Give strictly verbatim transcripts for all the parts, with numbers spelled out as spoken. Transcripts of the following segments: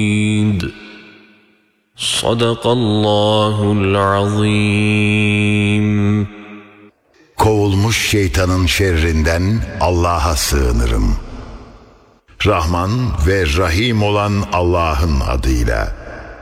Sadakallahul azim. Kovulmuş şeytanın şerrinden Allah'a sığınırım. Rahman ve Rahim olan Allah'ın adıyla.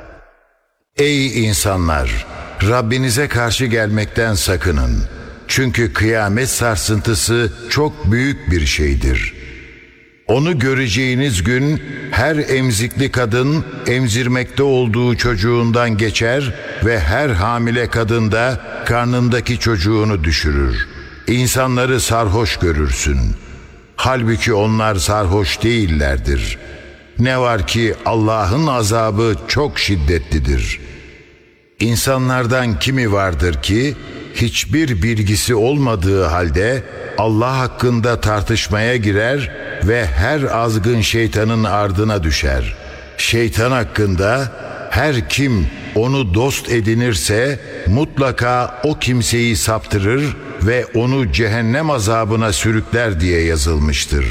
Ey insanlar! Rabbinize karşı gelmekten sakının. Çünkü kıyamet sarsıntısı çok büyük bir şeydir. Onu göreceğiniz gün her emzikli kadın emzirmekte olduğu çocuğundan geçer ve her hamile kadın da karnındaki çocuğunu düşürür. İnsanları sarhoş görürsün. Halbuki onlar sarhoş değillerdir. Ne var ki Allah'ın azabı çok şiddetlidir. İnsanlardan kimi vardır ki hiçbir bilgisi olmadığı halde Allah hakkında tartışmaya girer ve her azgın şeytanın ardına düşer. Şeytan hakkında her kim onu dost edinirse mutlaka o kimseyi saptırır ve onu cehennem azabına sürükler diye yazılmıştır.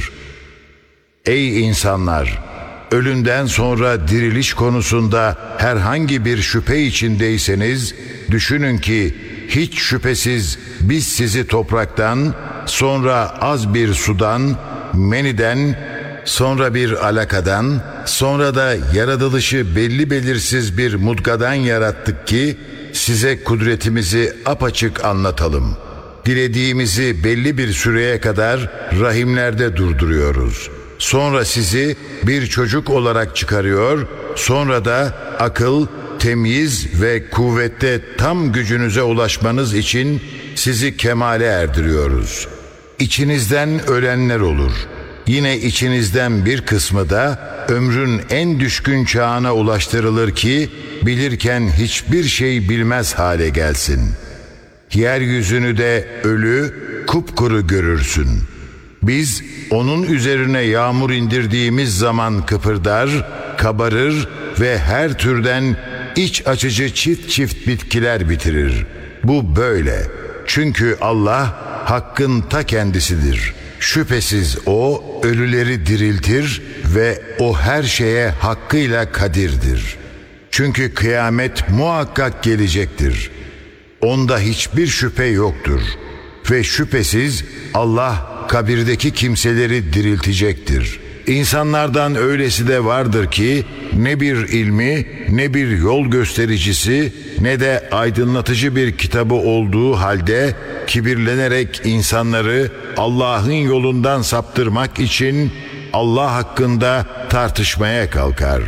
Ey insanlar! Ölümden sonra diriliş konusunda herhangi bir şüphe içindeyseniz düşünün ki hiç şüphesiz biz sizi topraktan, sonra az bir sudan, meniden, sonra bir alakadan, sonra da yaratılışı belli belirsiz bir mudgadan yarattık ki size kudretimizi apaçık anlatalım. Dilediğimizi belli bir süreye kadar rahimlerde durduruyoruz. Sonra sizi bir çocuk olarak çıkarıyor, sonra da akıl, temyiz ve kuvvette tam gücünüze ulaşmanız için sizi kemale erdiriyoruz. İçinizden ölenler olur. Yine içinizden bir kısmı da ömrün en düşkün çağına ulaştırılır ki bilirken hiçbir şey bilmez hale gelsin. Yeryüzünü de ölü, kupkuru görürsün. Biz onun üzerine yağmur indirdiğimiz zaman kıpırdar, kabarır ve her türden iç açıcı çift çift bitkiler bitirir. Bu böyle. Çünkü Allah hakkın ta kendisidir. Şüphesiz O ölüleri diriltir ve O her şeye hakkıyla kadirdir. Çünkü kıyamet muhakkak gelecektir. Onda hiçbir şüphe yoktur. Ve şüphesiz Allah kabirdeki kimseleri diriltecektir. İnsanlardan öylesi de vardır ki ne bir ilmi, ne bir yol göstericisi, ne de aydınlatıcı bir kitabı olduğu halde kibirlenerek insanları Allah'ın yolundan saptırmak için Allah hakkında tartışmaya kalkar.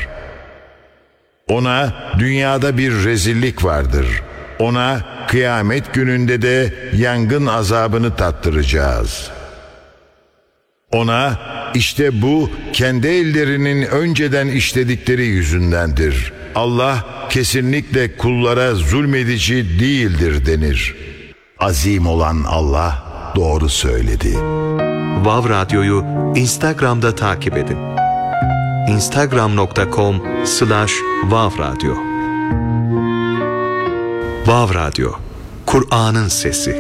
Ona dünyada bir rezillik vardır. Ona kıyamet gününde de yangın azabını tattıracağız. Ona işte bu kendi ellerinin önceden işledikleri yüzündendir. Allah kesinlikle kullara zulmedici değildir denir. Azim olan Allah doğru söyledi. Vav Radyo'yu Instagram'da takip edin. instagram nokta com slash vav radyo. Vav Radyo, Kur'an'ın sesi.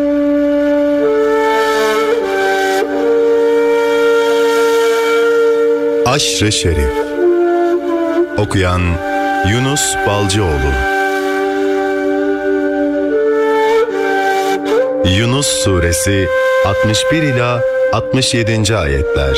Aşr-ı Şerif. Okuyan Yunus Balcıoğlu. Yunus Suresi altmış bir ila altmış yedinci ayetler.